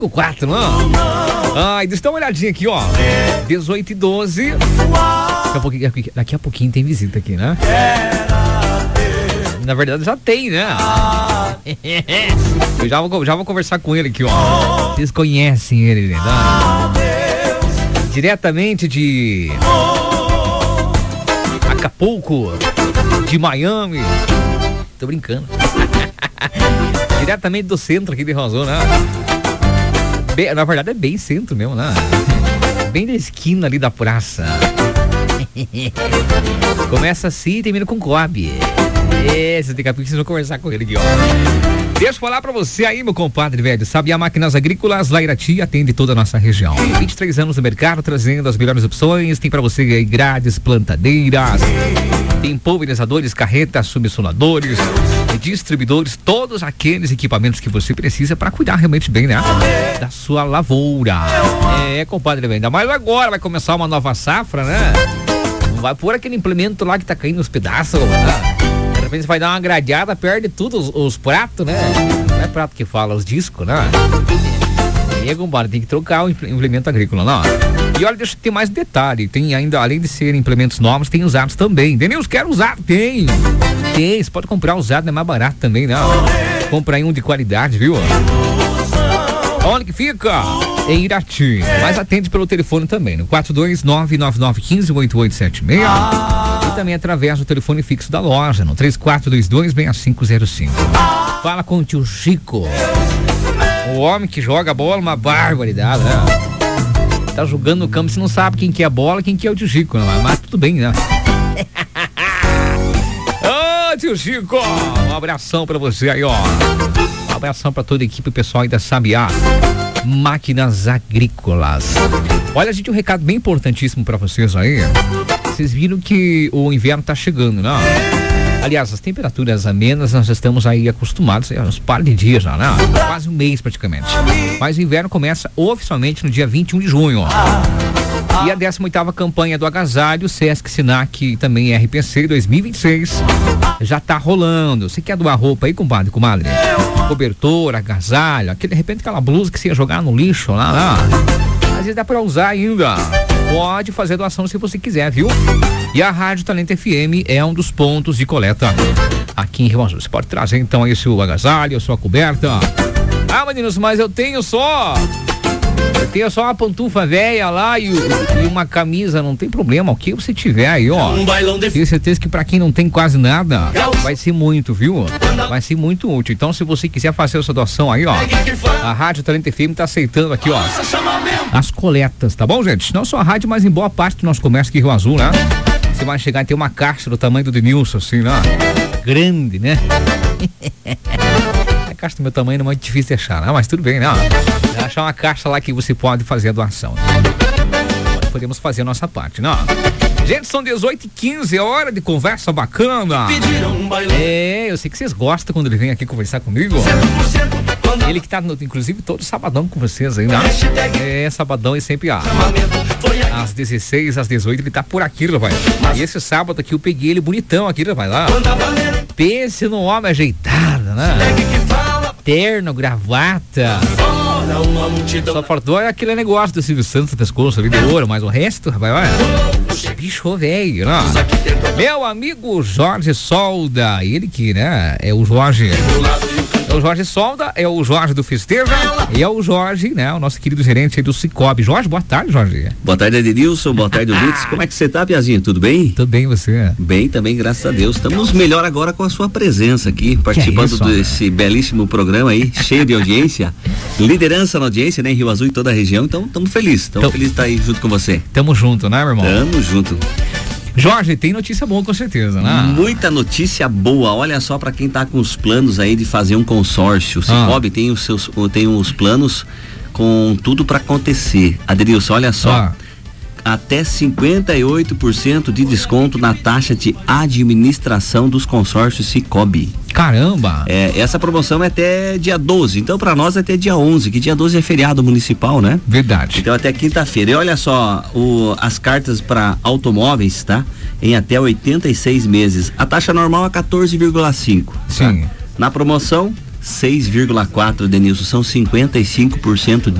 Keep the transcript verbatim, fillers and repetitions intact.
quatro, não? Ai, deixa eu dar uma olhadinha aqui, ó. dezoito e doze. Daqui a pouquinho, daqui a pouquinho tem visita aqui, né? Na verdade já tem, né? Eu já vou, já vou conversar com ele aqui, ó. Vocês conhecem ele, né? Diretamente de Acapulco, de Miami. Tô brincando. Diretamente do centro aqui de Rosão, né? Bem, na verdade é bem centro mesmo, né? Bem da esquina ali da praça. Começa assim e termina com Coab. Esse, daqui a pouco vocês vão conversar com ele aqui, ó. Deixa eu falar pra você aí, meu compadre, velho. Sabiá Máquinas Agrícolas, lá Irati, atende toda a nossa região. vinte e três anos no mercado, trazendo as melhores opções. Tem pra você aí grades, plantadeiras, tem pulverizadores, carretas, subsoladores, distribuidores, todos aqueles equipamentos que você precisa para cuidar realmente bem, né? Da sua lavoura. É, compadre, velho. Ainda mais agora vai começar uma nova safra, né? Não vai pôr aquele implemento lá que tá caindo nos pedaços, né? De repente você vai dar uma gradeada, perde tudo, os, os pratos, né? Não é prato que fala, os discos, né? E aí, compadre, tem que trocar o implemento agrícola, não? E olha, deixa eu ter mais um detalhe. Tem ainda, além de serem implementos novos, tem usados também. Denilson, quero usado? Tem. Tem, você pode comprar usado, é mais barato também, não? Compra aí um de qualidade, viu? Onde que fica? Em Irati. Mas atende pelo telefone também, no quatro dois nove nove nove um cinco oito oito sete seis. E também através do telefone fixo da loja, no três quatro dois dois seis cinco zero cinco. Fala com o tio Chico. O homem que joga bola, uma barbaridade, né? Tá jogando no campo, você não sabe quem que é a bola, quem que é o tio Chico, né? Mas tudo bem, né? Ô, tio Chico, um abração pra você aí, ó. Um abração pra toda a equipe, o pessoal aí da Sabiá Máquinas Agrícolas. Olha, gente, um recado bem importantíssimo pra vocês aí. Vocês viram que o inverno tá chegando, né? Aliás, as temperaturas amenas nós já estamos aí acostumados há uns par de dias já, né? Quase um mês praticamente. Mas o inverno começa oficialmente no dia vinte e um de junho. E a décima oitava campanha do Agasalho, Sesc Sinac e também R P C dois mil e vinte e seis já tá rolando. Você quer doar roupa aí, compadre, comadre? Cobertor, agasalho, aquele, de repente aquela blusa que você ia jogar no lixo lá, lá. Às vezes dá pra usar ainda. Pode fazer doação se você quiser, viu? E a Rádio Talento F M é um dos pontos de coleta aqui em Rio Azul. Você pode trazer então aí o seu agasalho, a sua coberta. Ah, meninos, mas eu tenho só... Eu tenho só uma pantufa velha lá e, e uma camisa, não tem problema, o que você tiver aí, ó. Tenho certeza que pra quem não tem quase nada, vai ser muito, viu? Vai ser muito útil. Então, se você quiser fazer a sua doação aí, ó, a Rádio Talento F M tá aceitando aqui, ó, as coletas, tá bom, gente? Não só a rádio, mas em boa parte do nosso comércio aqui em Rio Azul, né? Você vai chegar e ter uma caixa do tamanho do Denilson, assim, né? Grande, né? A caixa do meu tamanho não é muito difícil de achar, né? Mas tudo bem, né? Achar uma caixa lá que você pode fazer a doação. Podemos fazer a nossa parte, né? Gente, são dezoito e quinze, é hora de conversa bacana. É, eu sei que vocês gostam quando ele vem aqui conversar comigo. Ele que tá, no, inclusive, todo sabadão com vocês aí, né? É, sabadão e sempre ah, às dezesseis, às dezoito, ele tá por aqui, rapaz. E esse sábado aqui eu peguei ele bonitão aqui, rapaz, lá. Pense no homem ajeitado, né? Terno, gravata. Só faltou aquele negócio do Silvio Santos, pescoço ali de ouro, mas o resto, rapaz, olha, bicho velho, né? Meu amigo Jorge Solda, ele que, né, é o Jorge... É o Jorge Solda, é o Jorge do Festeja e é o Jorge, né? O nosso querido gerente aí do Cicobi. Jorge, boa tarde, Jorge. Boa tarde, Edenilson. Boa tarde, Ouvintes. Como é que você tá, Piazinho? Tudo bem? Tudo bem, você? Bem, também, graças a Deus. Estamos melhor agora com a sua presença aqui, participando é isso, desse né? belíssimo programa aí, cheio de audiência. Liderança na audiência, né? Em Rio Azul e toda a região. Então, estamos felizes. Estamos felizes de estar aí junto com você. Tamo junto, né, meu irmão? Tamo junto. Jorge, tem notícia boa com certeza, né? Muita notícia boa. Olha só, para quem tá com os planos aí de fazer um consórcio. O Cicobi ah. tem os seus, tem os planos com tudo para acontecer. Adenilson, olha só. Ah. Até cinquenta e oito por cento de desconto na taxa de administração dos consórcios Cicobi. Caramba! É, essa promoção é até dia doze, então para nós é até dia onze, que dia doze é feriado municipal, né? Verdade. Então até quinta-feira. E olha só, o, as cartas para automóveis, tá? Em até oitenta e seis meses. A taxa normal é quatorze vírgula cinco. Sim. Tá? Na promoção, seis vírgula quatro, Denilson, são cinquenta e cinco por cento